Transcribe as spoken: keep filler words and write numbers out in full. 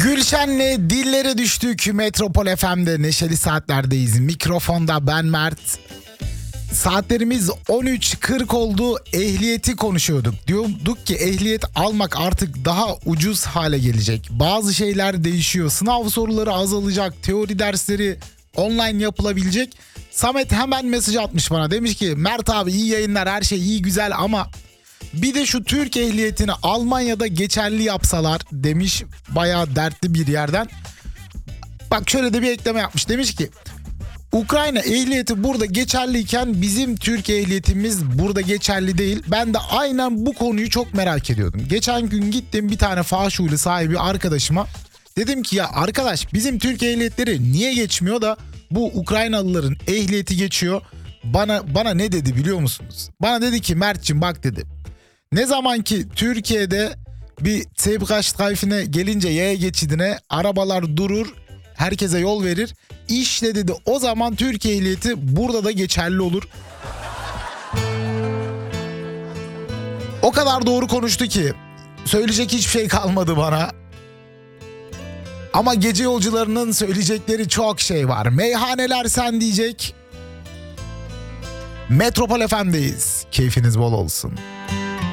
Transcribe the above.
Gülşen'le dillere düştük. Metropol F M'de neşeli saatlerdeyiz. Mikrofonda ben Mert. Saatlerimiz on üç kırk oldu. Ehliyeti konuşuyorduk. Diyorduk ki ehliyet almak artık daha ucuz hale gelecek. Bazı şeyler değişiyor. Sınav soruları azalacak. Teori dersleri online yapılabilecek. Samet hemen mesaj atmış bana. Demiş ki Mert abi iyi yayınlar, her şey iyi güzel ama bir de şu Türk ehliyetini Almanya'da geçerli yapsalar demiş, bayağı dertli bir yerden. Bak şöyle de bir ekleme yapmış. Demiş ki Ukrayna ehliyeti burada geçerliyken bizim Türk ehliyetimiz burada geçerli değil. Ben de aynen bu konuyu çok merak ediyordum. Geçen gün gittim bir tane faşuli sahibi arkadaşıma. Dedim ki ya arkadaş, bizim Türk ehliyetleri niye geçmiyor da bu Ukraynalıların ehliyeti geçiyor? Bana bana ne dedi biliyor musunuz? Bana dedi ki Mert'cim bak dedi. Ne zaman ki Türkiye'de bir Zebrastreifen'e gelince yaya geçidine arabalar durur, herkese yol verir. İşte dedi o zaman Türk ehliyeti burada da geçerli olur. O kadar doğru konuştu ki söyleyecek hiçbir şey kalmadı bana. Ama gece yolcularının söyleyecekleri çok şey var. Meyhaneler sen diyecek. Metropol F M'deyiz. Keyfiniz bol olsun.